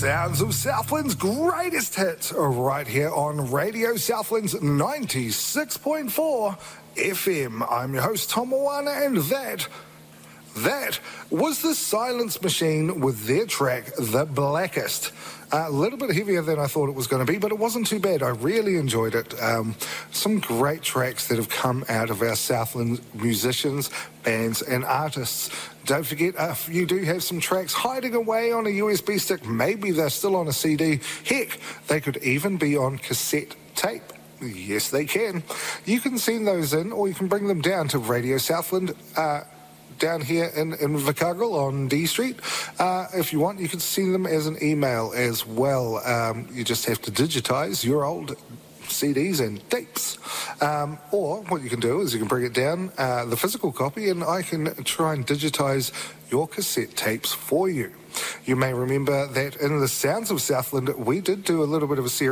Sounds of Southland's greatest hits are right here on Radio Southland's 96.4 FM. I'm your host, Tom Moana, and that was the Silence Machine with their track, The Blackest. A little bit heavier than I thought it was going to be, but it wasn't too bad. I really enjoyed it. Some great tracks that have come out of our Southland musicians, bands and artists. Don't forget, if you do have some tracks hiding away on a USB stick, maybe they're still on a CD. Heck, they could even be on cassette tape. Yes, they can. You can send those in, or you can bring them down to Radio Southland, down here in Invercargill on D Street. If you want, you can send them as an email as well. You just have to digitize your old CDs and tapes. Or what you can do is you can bring it down, the physical copy, and I can try and digitize your cassette tapes for you. You may remember that in the Sounds of Southland, we did do a little bit of a series